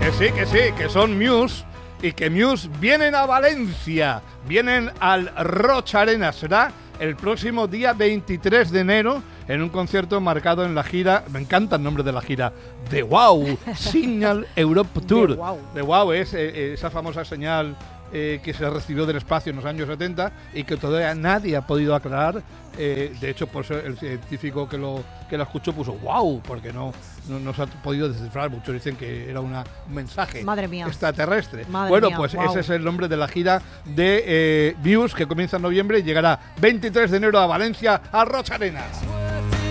Que sí, que son Muse y que Muse vienen a Valencia, vienen al Roch Arena. Será el próximo día 23 de enero en un concierto marcado en la gira, me encanta el nombre de la gira, The Wow, Signal Europe Tour. The Wow es esa famosa señal que se recibió del espacio en los años 70 y que todavía nadie ha podido aclarar. De hecho, por eso el científico que lo escuchó puso wow, porque no se ha podido descifrar. Muchos dicen que era un mensaje extraterrestre. Madre mía, pues wow. Ese es el nombre de la gira de Muse, que comienza en noviembre y llegará 23 de enero a Valencia, al Roch Arena.